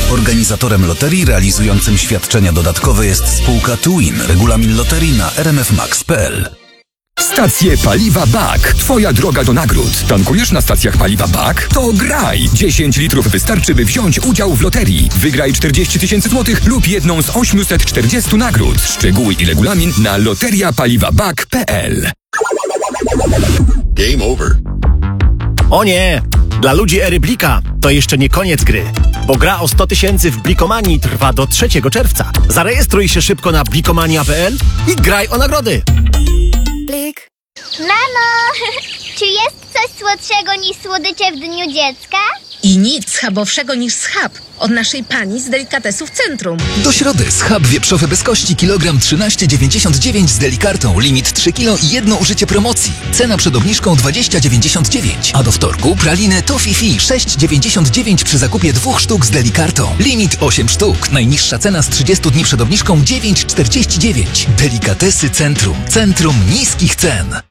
Organizatorem loterii realizującym świadczenia dodatkowe jest spółka Twin. Regulamin loterii na rmfmax.pl. Stacje paliwa BAK. Twoja droga do nagród. Tankujesz na stacjach paliwa BAK? To graj! 10 litrów wystarczy, by wziąć udział w loterii. Wygraj 40 000 złotych lub jedną z 840 nagród. Szczegóły i regulamin na loteriapaliwabak.pl. Game over. O nie! Dla ludzi ery Blika to jeszcze nie koniec gry, bo gra o 100 000 w Blikomanii trwa do 3 czerwca. Zarejestruj się szybko na blikomania.pl i graj o nagrody. Blik. Mamo, czy jest coś słodszego niż słodycze w Dniu Dziecka? I nic schabowszego niż schab od naszej pani z delikatesów Centrum. Do środy schab wieprzowy bez kości kilogram 13,99 z delikartą. Limit 3 kg i jedno użycie promocji. Cena przed obniżką 20,99. A do wtorku praliny Toffee 6,99 przy zakupie 2 sztuk z delikartą. Limit 8 sztuk. Najniższa cena z 30 dni przed obniżką 9,49. Delikatesy Centrum. Centrum niskich cen.